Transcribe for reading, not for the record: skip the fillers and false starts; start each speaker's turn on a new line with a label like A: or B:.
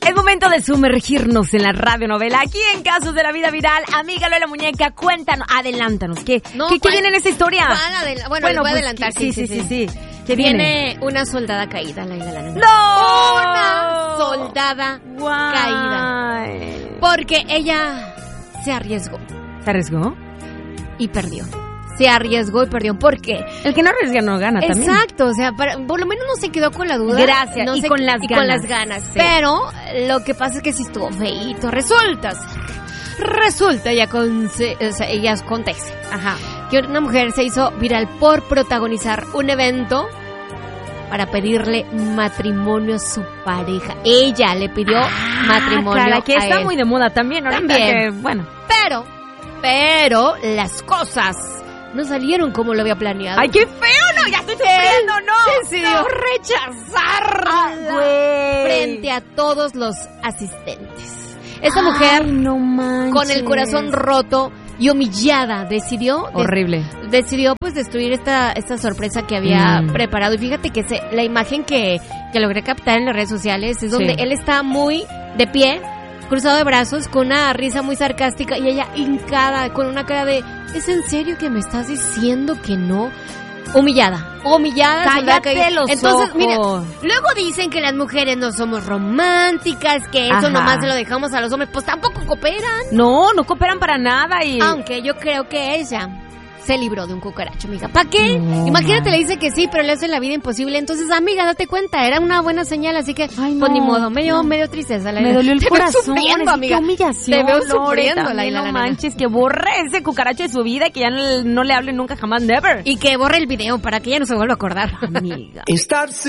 A: Es momento de sumergirnos en la radionovela aquí en Casos de la Vida Viral. Amiga Lola Muñeca, cuéntanos, adelántanos. ¿Qué viene en esa historia?
B: Bueno, voy a adelantar.
A: Sí. ¿Qué
B: viene? Una soldada caída, Laila.
A: ¡No!
B: Una soldada caída. Porque ella se arriesgó.
A: ¿Se arriesgó?
B: Y perdió. Se arriesgó y perdió. ¿Por qué?
A: El que no arriesga no gana también.
B: Exacto, o sea, por lo menos no se quedó con la duda.
A: Gracias,
B: no
A: y con las ganas.
B: Sí. Pero lo que pasa es que sí estuvo feíto. Resulta, ella acontece.
A: Ajá.
B: Que una mujer se hizo viral por protagonizar un evento para pedirle matrimonio a su pareja. Ella le pidió matrimonio
A: cara, que
B: a
A: está
B: él.
A: muy de moda también. Que, bueno.
B: Pero las cosas no salieron como lo había planeado.
A: ¡Ay, qué feo! ¡No! ¡Ya estoy sufriendo! ¡No!
B: Decidió rechazarla frente a todos los asistentes. Esta mujer, con el corazón roto y humillada, decidió pues destruir esta sorpresa que había preparado. Y fíjate que la imagen que logré captar en las redes sociales es donde él está muy de pie, cruzado de brazos, con una risa muy sarcástica, y ella hincada, con una cara de ¿es en serio que me estás diciendo que no? Humillada.
A: Cállate los
B: Entonces,
A: ojos.
B: mira, luego dicen que las mujeres no somos románticas, que eso nomás se lo dejamos a los hombres. Pues tampoco cooperan.
A: No cooperan para nada.
B: Aunque yo creo que ella se libró de un cucaracho, amiga. ¿Para qué? Imagínate, le dice que sí, pero le hace la vida imposible. Entonces, amiga, date cuenta, era una buena señal, así que, pues ni modo, medio tristeza.
A: Me dolió el corazón,
B: amiga.
A: Qué humillación.
B: Te veo sufriendo,
A: no manches, que borre ese cucaracho de su vida, que ya no le hable nunca jamás, never.
B: Y que borre el video para que ella no se vuelva a acordar.
A: Amiga.